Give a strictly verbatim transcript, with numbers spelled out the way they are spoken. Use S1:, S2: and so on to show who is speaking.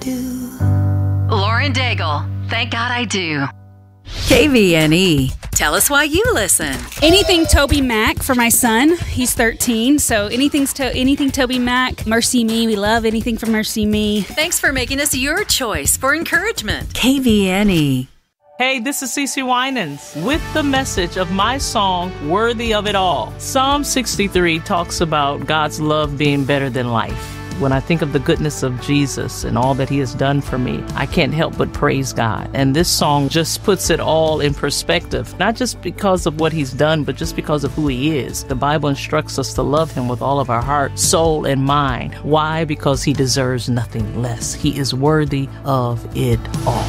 S1: do.
S2: Lauren Daigle, Thank God I Do.
S3: K V N E. Tell us why you listen.
S4: Anything Toby Mac for my son. He's thirteen, so anything's to, anything Toby Mac. Mercy Me, we love anything from Mercy Me.
S3: Thanks for making us your choice for encouragement. K V N E.
S5: Hey, this is Cece Winans with the message of my song, Worthy of It All. Psalm sixty-three talks about God's love being better than life. When I think of the goodness of Jesus and all that he has done for me, I can't help but praise God. And this song just puts it all in perspective, not just because of what he's done, but just because of who he is. The Bible instructs us to love him with all of our heart, soul, and mind. Why? Because he deserves nothing less. He is worthy of it all.